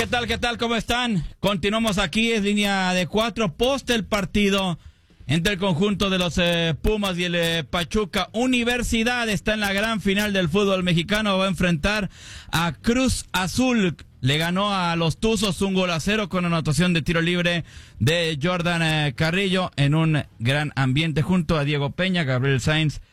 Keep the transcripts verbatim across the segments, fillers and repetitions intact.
¿Qué tal, qué tal, cómo están? Continuamos aquí, es línea de cuatro, post el partido entre el conjunto de los eh, Pumas y el eh, Pachuca. Universidad está en la gran final del fútbol mexicano, va a enfrentar a Cruz Azul. Le ganó a los Tuzos un gol a cero con anotación de tiro libre de Jordan eh, Carrillo en un gran ambiente junto a Diego Peña, Gabriel Sainz,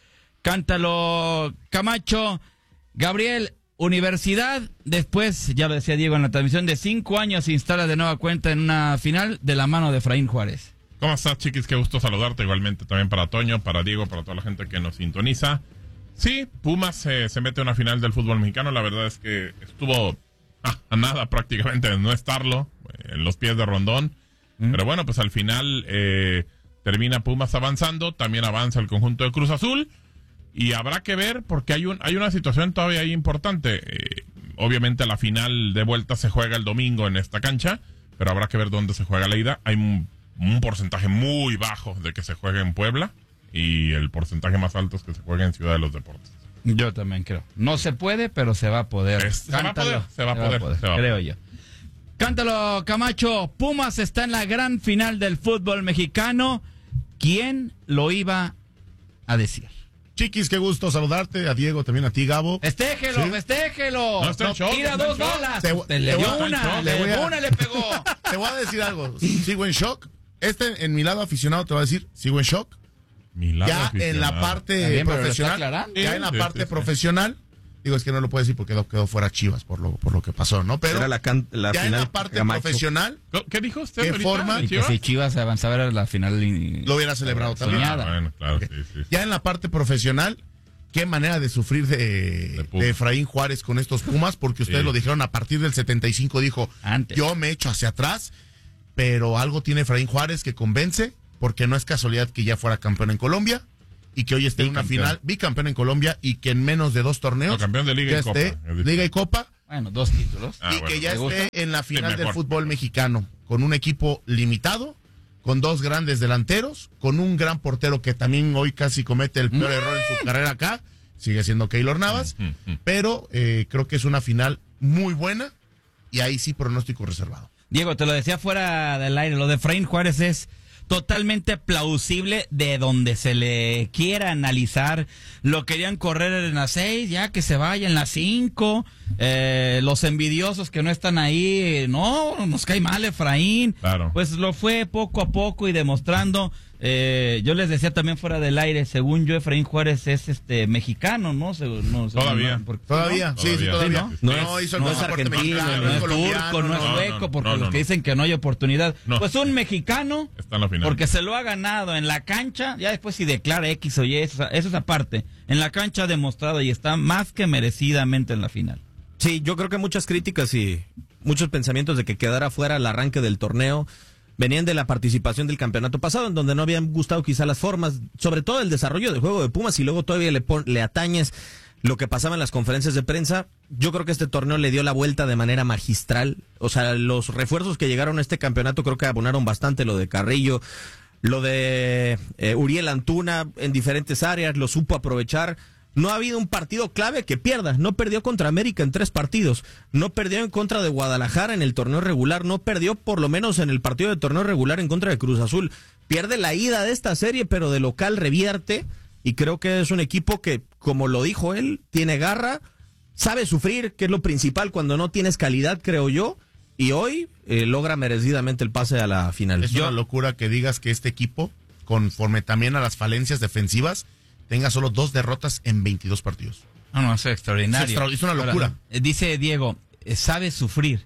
Cántalo Camacho. Gabriel, Universidad, después, ya lo decía Diego en la transmisión, de cinco años se instala de nueva cuenta en una final de la mano de Efraín Juárez. ¿Cómo estás, chiquis? Qué gusto saludarte, igualmente también para Toño, para Diego, para toda la gente que nos sintoniza. Sí, Pumas eh, se mete a una final del fútbol mexicano, la verdad es que estuvo ah, a nada prácticamente de no estarlo, eh, en los pies de Rondón, ¿Mm? Pero bueno, pues al final eh, termina Pumas avanzando, también avanza el conjunto de Cruz Azul. Y habrá que ver, porque hay un hay una situación todavía ahí importante. Eh, obviamente la final de vuelta se juega el domingo en esta cancha, pero habrá que ver dónde se juega la ida. Hay un, un porcentaje muy bajo de que se juegue en Puebla, y el porcentaje más alto es que se juegue en Ciudad de los Deportes. Yo también creo. No se puede, pero se va a poder. Es, se, va a poder se va a poder, se va a poder, creo yo. Cántalo, Camacho. Pumas está en la gran final del fútbol mexicano. ¿Quién lo iba a decir? Chiquis, qué gusto saludarte, a Diego, también a ti, Gabo. ¡Festéjelo, ¿Sí? festéjelo! No está en shock, Tira no dos está en bolas. Te, Te le dio una, le voy a, una le pegó. Te voy a decir algo, sigo en shock. Este, en mi lado aficionado, te voy a decir, sigo en shock. Mi lado ya aficionado. en la parte bien, profesional, ya en la Sí, parte sí, sí. profesional, digo, es que no lo puedo decir porque quedó, quedó fuera Chivas por lo, por lo que pasó, ¿no? Pero Era la, can, la ya final en la parte Camacho. profesional, ¿Qué dijo usted? ¿Qué ahorita, forma? de Y que Chivas? si Chivas avanzaba era la final. Y... lo hubiera celebrado también. Soñada. Ah, bueno, claro, Okay. sí, sí. Ya en la parte profesional, qué manera de sufrir de, De Pumas. de Efraín Juárez con estos Pumas, porque ustedes Sí. lo dijeron a partir del setenta y cinco, dijo, Antes. yo me echo hacia atrás, pero algo tiene Efraín Juárez que convence, porque no es casualidad que ya fuera campeón en Colombia y que hoy esté en una Bicampeón. final, bicampeón en Colombia, y que en menos de dos torneos No, campeón de Liga ya y Copa, esté, es diferente. Liga y Copa, Bueno, dos títulos. Ah, y bueno, que ya ¿te gusta? esté en la final Sí, del mejor, fútbol mejor. mexicano, con un equipo limitado, con dos grandes delanteros, con un gran portero que también hoy casi comete el peor error en su carrera acá, sigue siendo Keylor Navas, Mm, mm. pero eh, creo que es una final muy buena, y ahí sí pronóstico reservado. Diego, te lo decía fuera del aire, lo de Efraín Juárez es totalmente plausible de donde se le quiera analizar. Lo querían correr en las seis, ya que se vaya en las cinco. Eh, los envidiosos que no están ahí, no, nos cae mal Efraín. Claro. Pues lo fue poco a poco y demostrando. Eh, yo les decía también fuera del aire, según yo, Efraín Juárez es este mexicano, ¿no? Se- no Todavía. no, porque- Todavía, ¿no? sí, sí, Todavía. todavía. Sí, ¿no? No, No es- hizo el no es pasaporte argentino, mexicano, no es colombiano, turco, no es no, sueco, no, porque no, los no, que no. dicen que no hay oportunidad. No. Pues un mexicano, Está en la final. porque se lo ha ganado en la cancha, ya después si declara X o Y, eso, eso es aparte. En la cancha ha demostrado y está más que merecidamente en la final. Sí, yo creo que muchas críticas y muchos pensamientos de que quedara fuera el arranque del torneo venían de la participación del campeonato pasado, en donde no habían gustado quizá las formas, sobre todo el desarrollo del juego de Pumas, y luego todavía le, pon, le atañes lo que pasaba en las conferencias de prensa. Yo creo que este torneo le dio la vuelta de manera magistral. O sea, los refuerzos que llegaron a este campeonato creo que abonaron bastante, lo de Carrillo, lo de eh, Uriel Antuna en diferentes áreas, lo supo aprovechar. No ha habido un partido clave que pierda. No perdió contra América en tres partidos. No perdió en contra de Guadalajara en el torneo regular. No perdió por lo menos en el partido de torneo regular en contra de Cruz Azul. Pierde la ida de esta serie, pero de local revierte. Y creo que es un equipo que, como lo dijo él, tiene garra, sabe sufrir, que es lo principal cuando no tienes calidad, creo yo. Y hoy eh, logra merecidamente el pase a la final. Es Yo- una locura que digas que este equipo, conforme también a las falencias defensivas, tenga solo dos derrotas en veintidós partidos. No, no, es extraordinario. Es extra- es una locura. Ahora, eh, dice Diego, eh, sabe sufrir.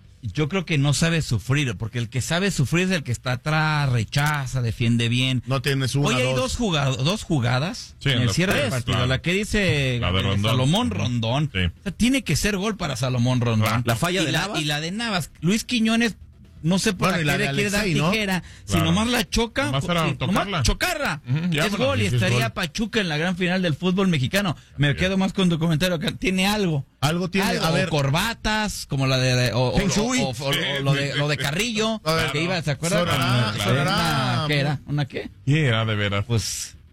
Yo creo que no sabe sufrir, porque el que sabe sufrir es el que está atrás, rechaza, defiende bien. No tienes una, Hoy hay dos. dos, jugado, dos jugadas Sí, en en el las cierre del tres, partido. claro. La que dice La de eh, Rondón. Salomón Ujú. Rondón. Sí. O sea, tiene que ser gol para Salomón Rondón. La falla y de la, Navas. Y la de Navas. Luis Quiñones, no sé por Bueno, qué y la le de quiere dar Alexei, ¿no? tijera. Si Claro. nomás la choca, Nomás era si- tocarla. nomás chocarla. Ujú, ya, es bueno, gol y sí, es estaría gol. Pachuca en la gran final del fútbol mexicano. Me Así quedo es. más con tu comentario, que tiene algo. Algo tiene, Algo, a ver, o corbatas, como la de, o, o- Feng Shui. o- o- o- o lo de, lo de Carrillo, A ver, que iba, ¿se acuerdan? sonará- Una- sonará- una- ¿Qué era? ¿Una qué? Y era de veras. Pues, ¿qué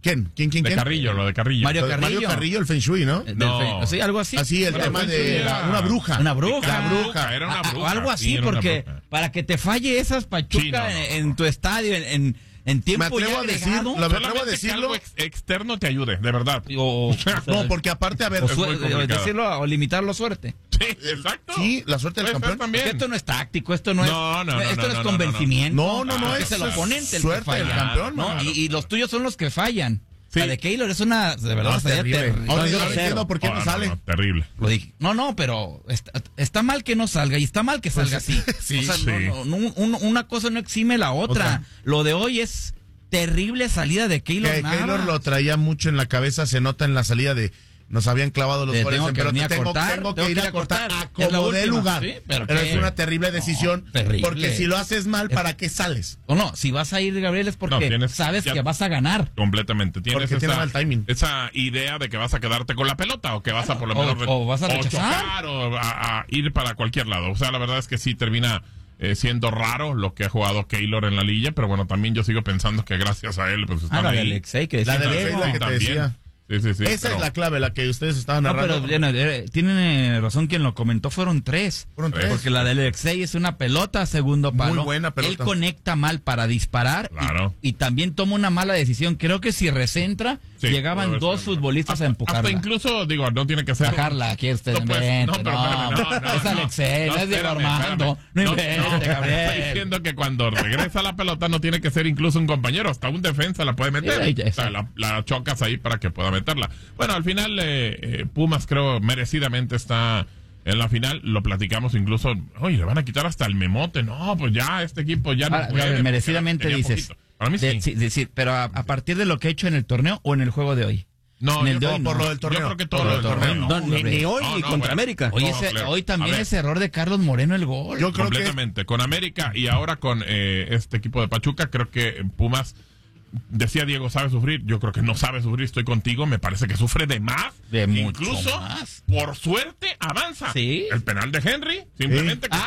¿Quién? ¿Quién, quién, De quién? Carrillo, lo de Carrillo. Mario Lo de Mario Carrillo. Carrillo, el Feng Shui, ¿no? Del No. fe- sí, algo así. Así, el Bueno, tema Feng de Shui la- era- una bruja. Una bruja. La bruja. Era una A- bruja. o algo así, sí, era una porque bruja. para que te falle esas Pachuca Sí, no, no, en, no. tu estadio, en, en, en Me tiempo atrevo ya a decir, agregado, la- me atrevo a Solamente que decirlo. algo ex- externo te ayude, de verdad. o, No, porque aparte, a ver, o Es su- muy o complicado. decirlo o limitarlo a suerte. Sí, exacto. sí, la suerte del Puede ser campeón. también. Porque esto no es táctico, esto no es, No, no, no, esto no, no es no, convencimiento. No, no, no, Porque es es el oponente el suerte que del falla. campeón, ¿no? mano. Y, y los tuyos son los que fallan. Sí. La de Keylor es una, de verdad, No, sería terrible. terrible. Ahora No, yo yo no cero. entiendo por qué Oh, no sale. terrible. Lo dije. No, no, pero está, está mal que no salga y está mal que salga así. sí, o sea, sí. no, no, no, un- una cosa no exime la otra. Otra. Lo de hoy es terrible salida de Keylor Que Navas. Keylor lo traía mucho en la cabeza, se nota en la salida de nos habían clavado los Te goles tengo en que pelota, venir a tengo, cortar, tengo que tengo ir a cortar, a Es la como dé última. lugar. Sí, pero pero qué- es una terrible decisión, No, terrible. porque si lo haces mal, ¿para qué sales? O no, si vas a ir, Gabriel, es porque No, tienes- sabes ya- que vas a ganar. Completamente. Tienes Porque esa, tiene mal timing. esa idea de que vas a quedarte con la pelota o que vas a por lo O- menos re- o vas a rechazar. chocar o a, a ir para cualquier lado. O sea, la verdad es que sí termina eh, siendo raro lo que ha jugado Keylor en la liga, pero bueno, también yo sigo pensando que gracias a él pues están Ah, la de ahí. Alexei, que La decía de Diego. Alexei, la que te También. decía. Sí, sí, sí, Esa pero- es la clave, la que ustedes estaban No, narrando. pero bueno, eh, tienen eh, razón quien lo comentó, fueron tres. Fueron tres. Porque la del Alexei es una pelota a segundo palo. Muy buena pelota. Él conecta mal para disparar y- Claro. y, también toma una mala decisión. Creo que si recentra, Sí, llegaban puede dos ser. futbolistas hasta, a empujarla. Hasta incluso, digo, no tiene que ser. Bajarla, aquí ustedes No, pues, inventen. no, pero espérame, no, no, es no, Alexei, no, es Diego espérame, Armando. espérame. No, No, invente, no, Gabriel. Estoy diciendo que cuando regresa la pelota no tiene que ser incluso un compañero, hasta un defensa la puede meter. Sí, O sea, la, la chocas ahí para que pueda meterla. Bueno, al final eh, eh, Pumas creo merecidamente está en la final. Lo platicamos incluso, oye, le van a quitar hasta el memote. No, pues ya este equipo ya no Ahora, puede. Gabriel, merecidamente Tenía dices. poquito. Para mí De- sí. sí, decir, pero a, a partir de lo que he hecho en el torneo o en el juego de hoy. No, en el yo de creo hoy por no. lo del torneo. Yo creo que todo Por lo el del torneo. torneo, no. No, ni, ni hoy No, ni no, contra bueno. América. Hoy, No, ese- claro. hoy A también ver. ese error de Carlos Moreno el gol. Yo creo que Completamente. Con América y ahora con eh, este equipo de Pachuca, creo que Pumas, decía Diego, sabe sufrir. Yo creo que no sabe sufrir, estoy contigo. Me parece que sufre de más. De mucho Incluso, más. por suerte, avanza. Sí. El penal de Henry, simplemente. Sí. que